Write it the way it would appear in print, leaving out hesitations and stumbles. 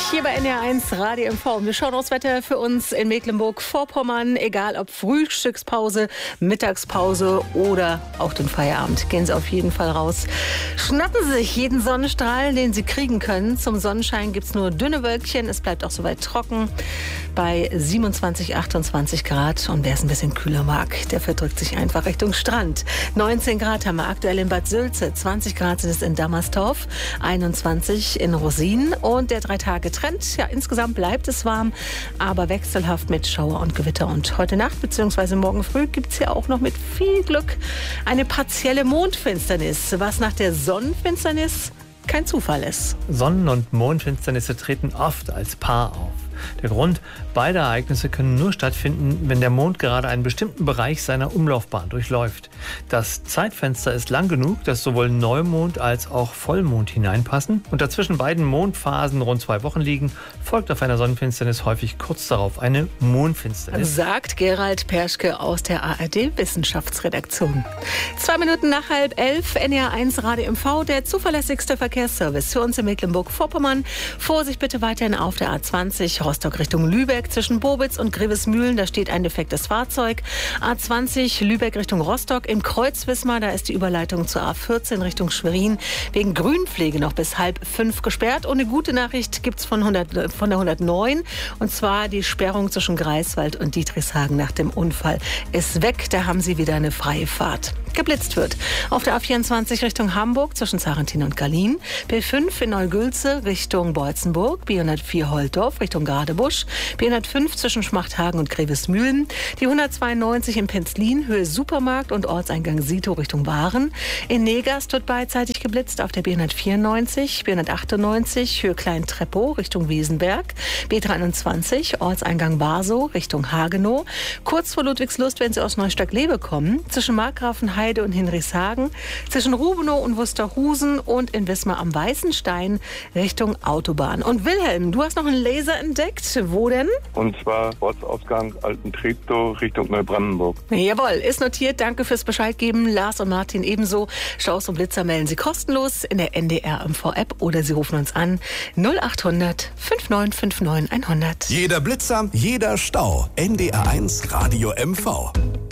hier bei NDR1 Radio MV. Wir schauen aufs Wetter für uns in Mecklenburg-Vorpommern. Egal ob Frühstückspause, Mittagspause oder auch den Feierabend. Gehen Sie auf jeden Fall raus. Schnappen Sie sich jeden Sonnenstrahl, den Sie kriegen können. Zum Sonnenschein gibt es nur dünne Wölkchen. Es bleibt auch soweit trocken bei 27, 28 Grad. Und wer es ein bisschen kühler mag, der verdrückt sich einfach Richtung Strand. 19 Grad haben wir aktuell in Bad Sülze. 20 Grad sind es in Dammerstorf. 21 in Rosin. Und der 3-Tage-Trend, ja, insgesamt bleibt es warm, aber wechselhaft mit Schauer und Gewitter. Und heute Nacht bzw. morgen früh gibt es ja auch noch mit viel Glück eine partielle Mondfinsternis, was nach der Sonnenfinsternis kein Zufall ist. Sonnen- und Mondfinsternisse treten oft als Paar auf. Der Grund, beide Ereignisse können nur stattfinden, wenn der Mond gerade einen bestimmten Bereich seiner Umlaufbahn durchläuft. Das Zeitfenster ist lang genug, dass sowohl Neumond als auch Vollmond hineinpassen und dazwischen beiden Mondphasen rund 2 Wochen liegen, folgt auf einer Sonnenfinsternis häufig kurz darauf eine Mondfinsternis. Sagt Gerald Perschke aus der ARD-Wissenschaftsredaktion. 2 Minuten nach 10:30, NDR1 Radio MV, der zuverlässigste Verkehrsservice für uns in Mecklenburg-Vorpommern. Vorsicht bitte weiterhin auf der A20 Rostock Richtung Lübeck zwischen Bobitz und Grevesmühlen. Da steht ein defektes Fahrzeug. A20 Lübeck Richtung Rostock im Kreuz Wismar. Da ist die Überleitung zur A14 Richtung Schwerin wegen Grünpflege noch bis 4:30 gesperrt. Und eine gute Nachricht gibt es von der 109. Und zwar die Sperrung zwischen Greifswald und Dietrichshagen nach dem Unfall ist weg. Da haben sie wieder eine freie Fahrt. Geblitzt wird auf der A24 Richtung Hamburg zwischen Sarrentin und Gallien. B5 in Neugülze Richtung Beutzenburg. B104 Holtorf Richtung Gadebusch. B105 zwischen Schmachthagen und Grevesmühlen. Die 192 in Penzlin Höhe Supermarkt und Ortseingang Sito Richtung Waren. In Negas wird beidseitig geblitzt auf der B194, B198 Höhe Klein-Treppow Richtung Wiesenberg. B23 Ortseingang Barsow Richtung Hagenow. Kurz vor Ludwigslust, wenn Sie aus Neustadt-Lewe kommen, zwischen Markgrafenheide und Hinrichshagen, zwischen Rubenow und Wusterhusen und in Wismar am Weißenstein Richtung Autobahn. Und Wilhelm, du hast noch einen Laser entdeckt. Wo denn? Und zwar Ortsausgang Alten-Treptow Richtung Neubrandenburg. Jawohl, ist notiert. Danke fürs Bescheid geben. Lars und Martin ebenso. Staus und Blitzer melden Sie kostenlos in der NDR MV-App oder Sie rufen uns an 0800 5959 100. Jeder Blitzer, jeder Stau. NDR1 Radio MV.